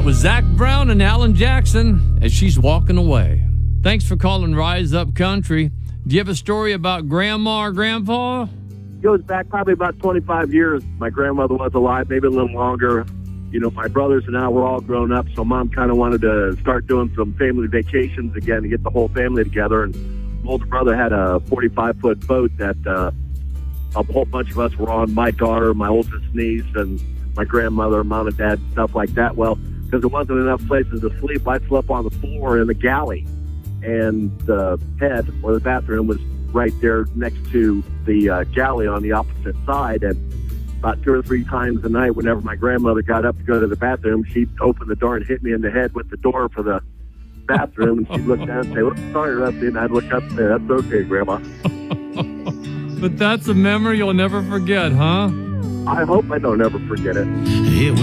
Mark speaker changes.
Speaker 1: That was Zach Brown and Alan Jackson as she's walking away. Thanks for calling Rise Up Country. Do you have a story about Grandma or Grandpa?
Speaker 2: Goes back probably about 25 years. My grandmother was alive, maybe a little longer. You know, my brothers and I were all grown up, so Mom kind of wanted to start doing some family vacations again to get the whole family together. And my older brother had a 45-foot boat that a whole bunch of us were on, my daughter, my oldest niece, and my grandmother, Mom and Dad, stuff like that. Well, because there wasn't enough places to sleep, I slept on the floor in the galley. And the head, or the bathroom, was right there next to the galley on the opposite side. And about 2 or 3 times a night, whenever my grandmother got up to go to the bathroom, she'd open the door and hit me in the head with the door for the bathroom. And she'd look down and say, "What's sorry, Rusty?" And I'd look up and say, "That's okay, Grandma."
Speaker 1: But that's a memory you'll never forget, huh?
Speaker 2: I hope I don't ever forget it.
Speaker 3: It was